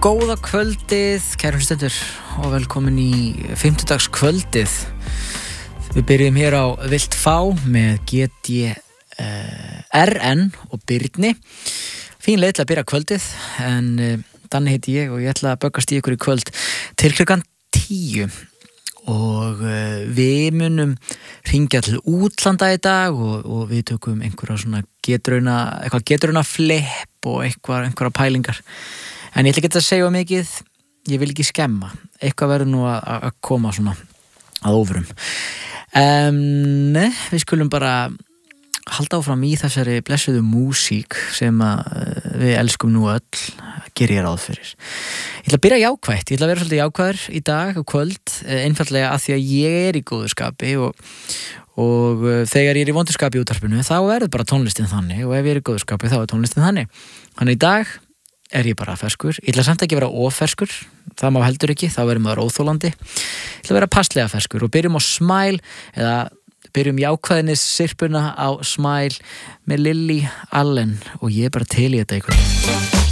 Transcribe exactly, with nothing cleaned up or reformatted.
Góða kvöldið, kæru hlustendur, og velkomin í fimmtudagskvöldið. Við byrjum hér á Vilt Fá með G D R N og Birni. Fín leið til að byrja kvöldið, en Danni heiti ég og ég ætla að böggast í ykkur í kvöld til klukkan tíu. Og við munum hringja til útlanda í dag og, og við tökum einhverja svona getrauna, eitthvað getrauna flip og eitthvað, einhverja pælingar. En ég ætla ekki að segja mikið, ég vil ekki skemma. Eitthvað verður nú að, að koma svona að óvörum. Um, við skulum bara halda áfram í þessari blessuðu músík sem að við elskum nú öll, gerir ég ráð fyrir. Ég ætla að byrja jákvætt, ég ætla að vera svolítið jákvæður í dag og kvöld, einfaldlega að því að ég er í góðu skapi og, og þegar ég er í vondu skapi í útvarpinu þá verður bara tónlistin þannig og ef ég er í góðu skapi þá er tónlistin þannig. Þannig í dag er ég bara ferskur. Ég ætla samt ekki að vera oferskur, það má heldur ekki, þá verður maður óþólandi. Ég ætla að vera passlega ferskur og byrjum á Smile, eða byrjum jákvæðinis sirpuna á Smile með Lily Allen og ég er bara til í þetta ykkur.